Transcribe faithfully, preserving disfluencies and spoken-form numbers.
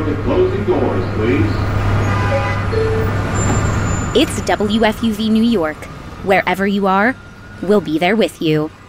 of the closing doors, please. It's W F U V New York. Wherever you are, we'll be there with you.